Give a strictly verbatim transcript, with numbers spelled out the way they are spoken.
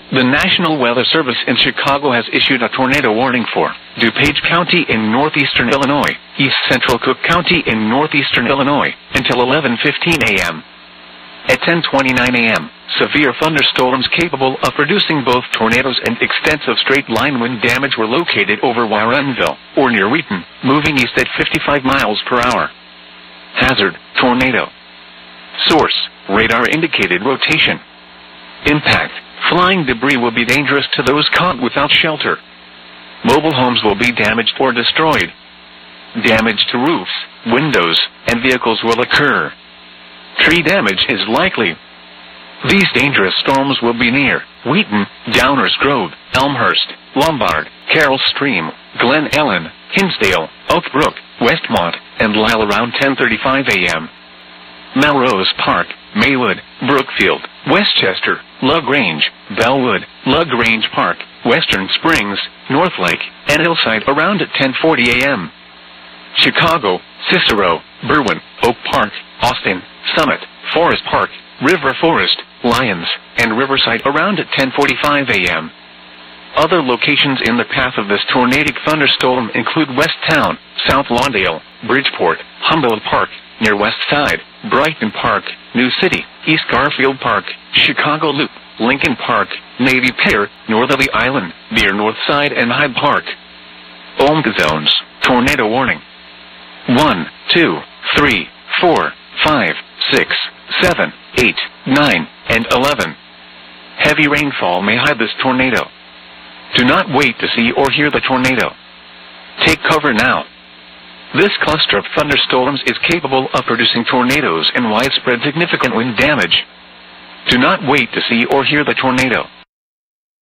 The National Weather Service in Chicago has issued a tornado warning for DuPage County in northeastern Illinois, East Central Cook County in northeastern Illinois, until eleven fifteen a m At ten twenty-nine a m, severe thunderstorms capable of producing both tornadoes and extensive straight-line wind damage were located over Warrenville, or near Wheaton, moving east at fifty-five miles per hour. Hazard: tornado. Source: radar indicated rotation. Impact: flying debris will be dangerous to those caught without shelter. Mobile homes will be damaged or destroyed. Damage to roofs, windows, and vehicles will occur. Tree damage is likely. These dangerous storms will be near Wheaton, Downers Grove, Elmhurst, Lombard, Carroll Stream, Glen Ellen, Hinsdale, Oak Brook, Westmont, and Lisle around ten thirty-five a m Melrose Park, Maywood, Brookfield, Westchester, LaGrange, Bellwood, LaGrange Park, Western Springs, Northlake, and Hillside around at ten forty a m Chicago, Cicero, Berwyn, Oak Park, Austin, Summit, Forest Park, River Forest, Lyons, and Riverside around at ten forty-five a m Other locations in the path of this tornadic thunderstorm include West Town, South Lawndale, Bridgeport, Humboldt Park, near West Side, Brighton Park, New City, East Garfield Park, Chicago Loop, Lincoln Park, Navy Pier, Northerly Island, near North Side and Hyde Park. Ohmka zones, tornado warning. one, two, three, four, five, six, seven, eight, nine, and eleven. Heavy rainfall may hide this tornado. Do not wait to see or hear the tornado. Take cover now. This cluster of thunderstorms is capable of producing tornadoes and widespread significant wind damage. Do not wait to see or hear the tornado.